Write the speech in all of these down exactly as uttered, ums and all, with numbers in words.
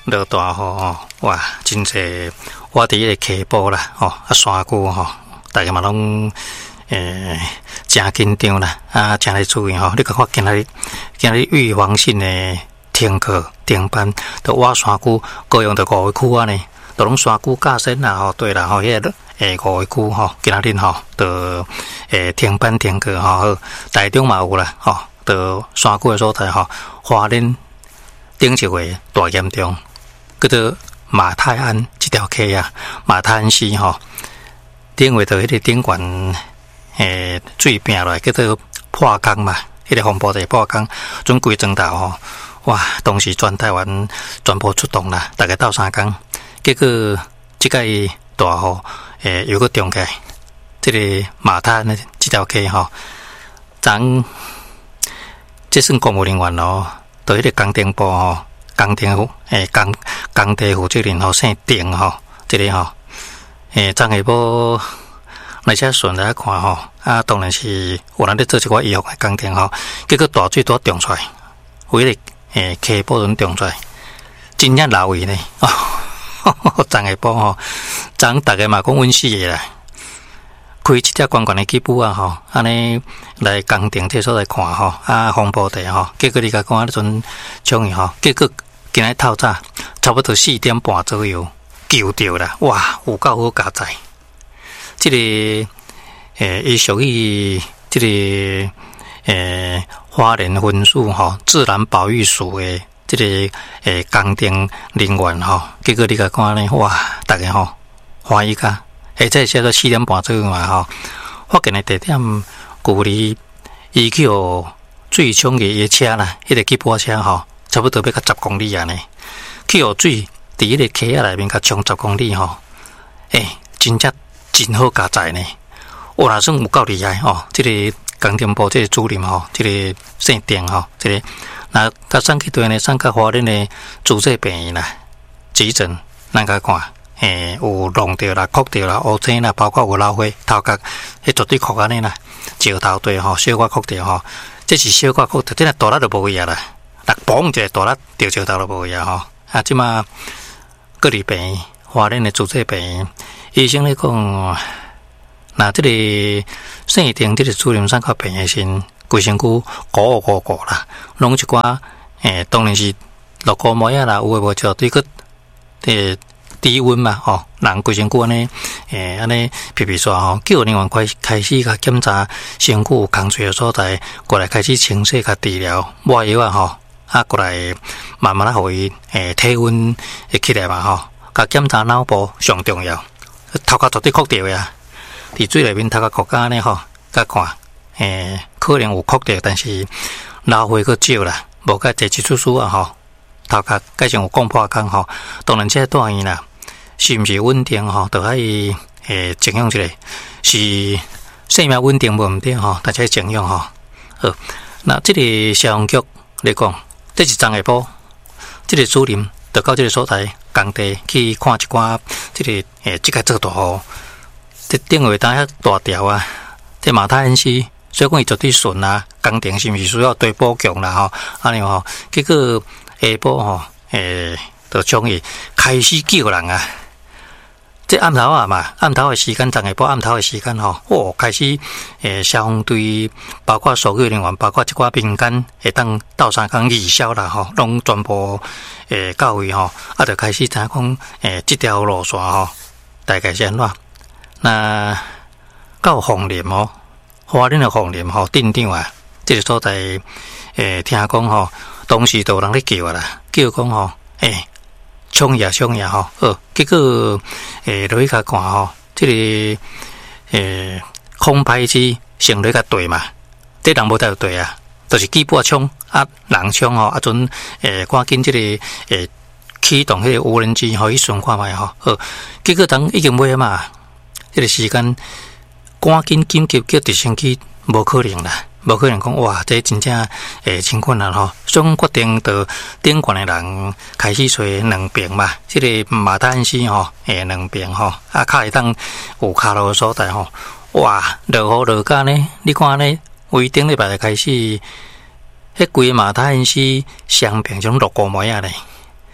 落大雨吼，哇，真济我伫迄个溪埔啦，吼啊山区吼，大家嘛拢诶真紧张啦，啊，真来注意吼。你看今日今日预防性的停课停班，都我山区高雄的五个区啊呢，都拢山区加深啦吼，对啦吼，迄个诶五个区吼，今仔日吼，都诶停班停课吼，台中嘛有啦吼，都山区的所在吼，花莲顶一回大严重，叫做马太安这条溪啊，马太安溪吼，顶回到迄个顶悬诶水平落来，叫做破缸嘛，迄、那个风波地破缸，准规庄头吼。哇！当时全台湾全部出动啦，大概斗三工，结果即个大雨诶又搁中起来，即、这个马滩呢即条溪吼，咱即算公务人员咯，到迄个工程部吼，工程户诶工工地负责人吼姓丁吼，即、这个吼诶，昨下晡那些顺来看吼，啊当然是有人咧做一寡医学诶工程吼，结果大水都中出来，有迄个。诶，溪埔轮中出来，真正老位呢！哦，昨下晡吼，昨大家嘛讲阮死个啦，开一只悬悬的吉普啊吼，安尼来工程这所来看吼，啊风波地吼，结果你甲讲迄阵冲去吼，结果今日透早差不多四点半左右救着啦，哇，有够好加载！这个诶，伊属于这个诶。花莲分署吼，自然保育署的这个诶工程人员吼，结果你甲看呢，哇，大家吼欢喜甲，而且写到四点半左右嘛吼，发现的地点距离伊去互水冲嘅野车啦，迄、那个吉普车吼，差不多要甲十公里啊呢，去互水伫迄个溪仔内面甲冲十公里吼，诶、欸，真正真好加载呢，我若算有够厉害吼，这个。工程部这个主任吼，这个姓丁吼，这个那甲送去对呢，送到花莲的主治病院啦，急诊咱甲看，诶、欸，有弄掉啦、哭掉啦、乌青啦，包括有老花、头壳，迄绝对哭安尼啦，石头对吼，小可哭掉吼，这是小可哭掉，这若大力就无去啊啦，若嘣一个大力掉石头就无去啊吼，啊，即马各地病院，花莲的主治病院，医生咧讲。那这个姓丁这个主任上到病院先，规身躯鼓鼓鼓鼓啦，弄一寡诶，当然是落高毛呀啦，有诶无就对个诶低温嘛，吼、哦，人规身躯安尼诶安尼皮皮刷吼，叫人员开开始甲检查身躯有空水诶所在，过来开始清洗甲治疗，抹药啊吼，啊过来慢慢啊互伊诶体温会起来嘛吼，甲检查脑部上重要，头壳绝对哭掉呀。伫水内面头壳国家呢吼，甲看，诶、欸，可能有哭着，但是老花佫少啦，无甲坐一出书啊吼，头壳加上有讲破空吼，当然这大院啦，是毋是稳定吼，都可以诶静养一下，是生命稳定无毋对吼，但是静养吼。好，那这个消防局来讲，这是昨下晡，这个主任就到这个所在工地去看一寡，这个诶，即个做大雨。这顶位当遐大条啊，这马太恩溪，所以讲伊绝对顺啊，工程是毋是需要对补强啦吼？安尼吼，结果下晡吼，诶、欸，就冲伊开始救人啊！这暗头啊嘛，暗头的时间，昨下晡暗头的时间吼，哦，开始诶、欸，消防队包括所有人员，包括一寡民间会当斗三工义消啦吼，拢全部诶到位吼，啊，就开始知影讲诶，这条路线吼，大概是安怎？那到凤林哦，花莲的凤林吼，镇长啊，这个所在，诶，听讲吼，当时都有人咧叫啊啦，叫讲吼，诶，冲呀冲呀吼，哦，结果诶，落去甲看吼，这个诶，空拍机成落甲对嘛，这人无得对啊，就是基本冲啊，人冲吼，啊，阵诶，赶紧这个诶，启动迄个无人机吼，去巡看卖吼，好，结果当已经买嘛。这个时间赶紧紧急叫直升机，无可能啦，无可能讲哇，这真正诶真困难吼。所以决定到顶悬的人开始找两边嘛，这个马丹溪吼，诶两边吼，啊，较会当有卡路所在吼。哇，落雨落甲呢，你看呢，为顶礼拜就开始，迄规马丹溪双边种落高模样咧。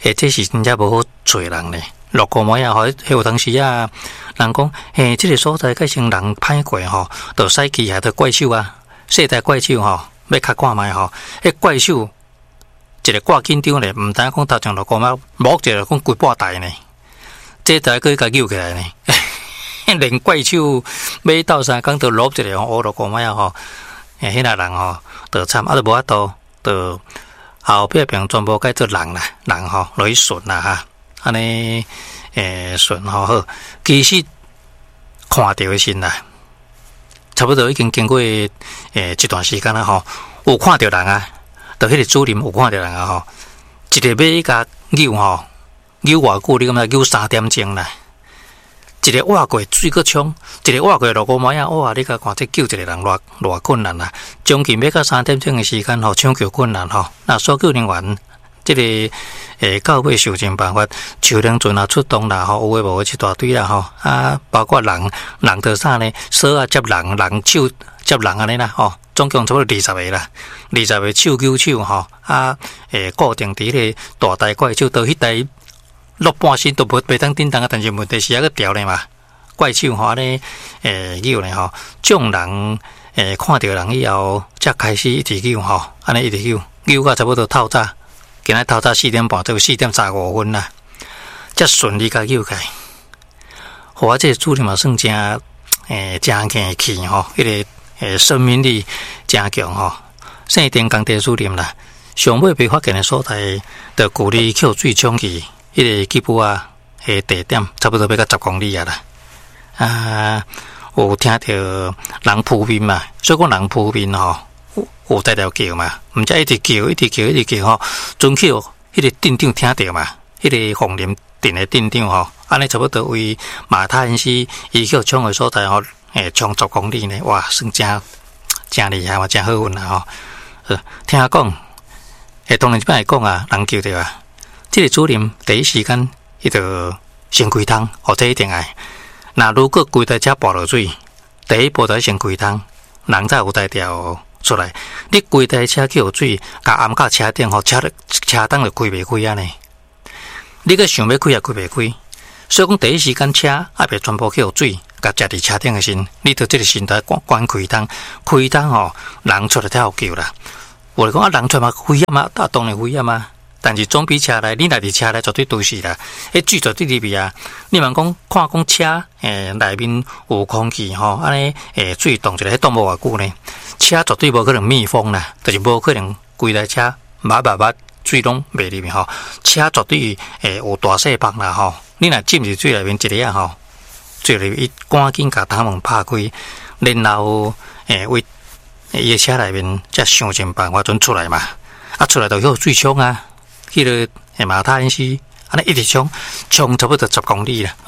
诶，这是真正无好找人咧。六个模啊，吼，迄有当时啊，人讲，诶，这个所在改成人歹过吼，着使去下着怪兽啊，世代怪兽吼，要较看卖吼，迄怪兽一个挂紧张咧，毋单讲头前六个模，摸一个讲规半台呢，这台佫甲揪起来呢，连怪兽每到三工着落一个吼，六个模啊吼，诶，迄个人吼，着惨，啊，着无法度，着后壁边全部改做人啦，人吼落去顺啦哈。安尼诶顺吼好，其实看到的时啦，差不多已经经过诶一段时间啦吼，有看到人啊，就迄个主任有看到人啊吼，一个尾甲扭吼，扭偌久你感觉扭三点钟啦，一个挖过水个冲，一个挖过六个模样，哇！你甲看这救一个人偌偌困难啦，将近要到三点钟的时间吼，抢救困难吼，那所救人员。这个诶，到尾想尽办法，树林船啊出动啦，吼，有诶无诶一大堆啦，吼啊，包括人，人着啥呢？手啊接人，人手接人安尼啦，吼，总共差不多二十个啦，二十个手揪手吼，啊，诶，固定伫咧大台怪手，到迄台落半身都无袂当叮当啊，但是问题是还个调咧嘛，怪手吼咧，诶，扭咧吼，众人诶看到人以后，才开始一直扭吼，安尼一直扭，扭到差不多透早。今日透早四点半，到四点三五分啦，才顺利甲救起。互我这个主任嘛算真诶真硬气吼，迄个诶生命力真强吼。圣电工地主任啦，上尾被发现的所在，就距离扣水冲去迄个基布啊诶地点，差不多要到十公里啊啦。啊，有听到人扑面嘛，所以讲人扑面吼。有在条叫嘛，毋则一直叫，一直叫，一直叫吼，准去迄个镇长听到嘛，迄、那个凤林镇的镇长吼，安尼差不多为马太恩斯伊去冲的所在吼，诶，冲十公里呢，哇，算真真厉害嘛，真好运啦吼。呃，听讲，诶，当然这边来讲啊，人叫着啊，这个主任第一时间伊就先开汤，或者一定爱。那如果规台车跋落水，第一步就先开汤，人才有才调。出来，你规台车去有水，甲暗甲车顶吼，车车灯就开袂开啊呢？你个想要开也开袂开，所以讲第一时间车也别全部去有水，甲食伫车顶的时，你着即个心态关关开灯，开灯吼，人出来才有救啦。我来讲啊，人出来嘛危险嘛，啊当然危险嘛，但是总比车来，你来伫车来绝对都是啦，迄水绝对入去啊。你问讲看讲车诶内面有空气吼，安尼诶水动一个，迄动无偌久呢？车绝对无可能密封啦，就是无可能规台车密密密水拢袂入面吼。车绝对诶有大细帮啦吼。你若浸入水内面一个啊吼，水入伊赶紧甲窗门拍开，然后诶为伊个车内面才想尽办法准出来嘛。啊出来就有水冲啊，迄个诶马太恩斯安尼一直冲，冲差不多十公里啦。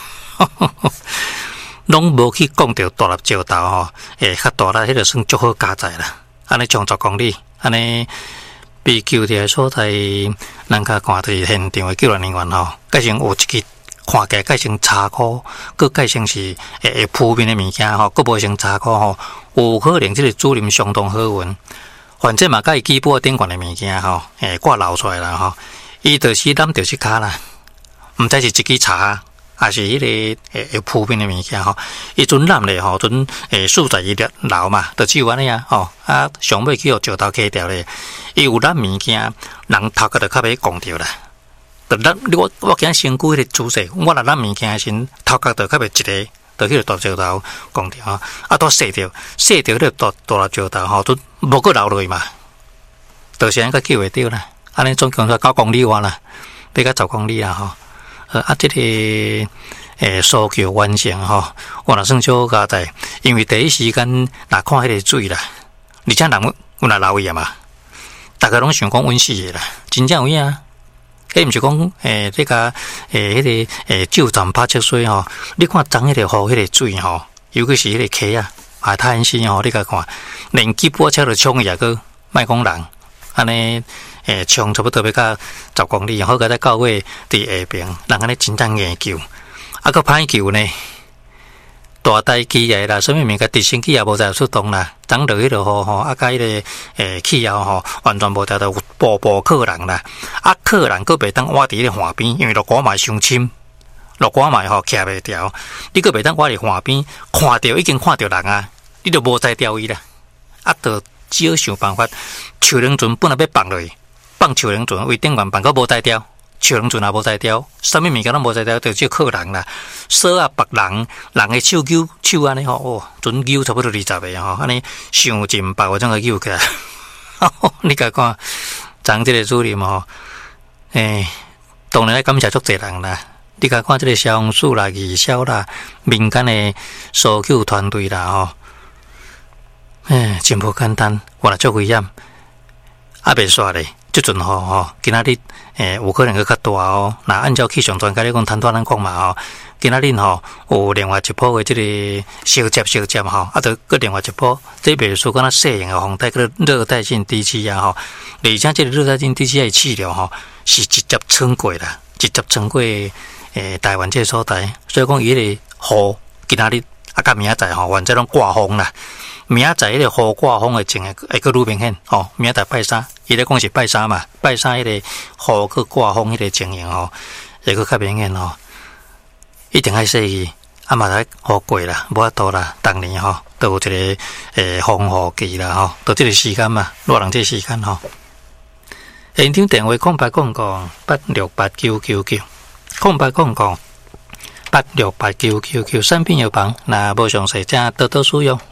拢无去讲到大粒石头吼，诶，较大啦，迄个算足好加载啦。安尼冲十公里，安尼被救的所在，人家看到现场的救援人员吼，改成有一支看起来改成茶箍，佮改成是诶会扑面的物件吼，佮无成茶箍吼，有可能即个主任相当好运，反正嘛，甲伊基本顶悬的物件吼，诶，挂流出来啦吼，伊就是揽着一卡啦，毋知是一支茶。也是迄、那个诶会扑面的物件吼，伊阵揽咧吼，阵诶四十一粒流嘛，就只有安尼啊吼，啊上尾去互石头卡掉咧，伊有揽物件，人头壳就较袂讲着啦。就揽我我今身躯迄个姿势，我若揽物件时，头壳就较袂一个，就迄个大石头讲着吼，啊都洗着，洗着迄个大大石头吼，都无个流落去嘛，就是安个救会着啦。安尼总共才九公里外啦，要到十公里啦吼。啊，这个诶，搜救完成吼，我若算少交代，因为第一时间若看迄个水啦，而且人有若留意啊嘛，大家拢想讲温死的啦，真正有影啊。迄毋是讲诶，这个诶，迄个诶，旧站拍出水吼，你看涨迄个雨，迄个水吼，尤其是迄个溪啊，啊，太阴时吼，你甲看，连吉普车都冲也个，莫讲人，安尼。诶，冲差不多要到十公里，好个在到尾伫下边，人安尼真正硬救，啊个歹救呢， 大台机个啦，什么物件直升机也无再出动啦，涨落迄落雨吼，啊，甲迄个诶气候吼，完全无调到有步步客人啦，啊，客人佫袂当活伫咧岸边，因为落雨嘛伤深，落雨嘛吼徛袂调，你佫袂当活伫岸边，看到已经看到人啊，你就无再钓伊啦，啊，就只好想办法，树冷船本来要放落去，放树冷船为顶悬放，佫无再钓。树冷船也无在钓，啥物物件拢无在钓，就只客人啦。锁啊，别人人的手揪手安尼吼，哦，准揪差不多二十个吼，安尼上真百个种个揪起来。你甲看，咱这个主任吼，诶、欸，当然咧感谢足侪人啦。你甲看这个消防署啦、义消啦、民间的搜救团队啦吼，诶、欸，真无简单，原来足危险，啊，袂煞咧。即阵吼吼，今仔日诶有可能去较大哦。那按照气象专家咧讲，谈脱咱讲嘛吼，今仔日吼有另外一波诶，即个小接小接吼，啊，着搁另外一波，这袂说敢若细型诶风带，个热带性低气压吼，而且即个热带性低气压诶气流吼，是直接穿过啦，直接穿过诶台湾这个所在，所以讲伊个雨今仔日啊，甲明仔载吼，原则拢刮风啦。明仔载迄个雨刮风的情会佫愈明显吼，明仔载拜三，伊咧讲是拜三嘛，拜三迄个雨佫刮风迄个情形吼，会佫较明显吼，一定爱细意，啊嘛来雨过啦，无法度啦，逐年吼都有一个诶风雨季啦吼，到即个时间嘛，热人这时间吼。现场电话空白讲讲八六八九九九，空白讲讲八六八九九九，产品有房，那无详细请多多使用。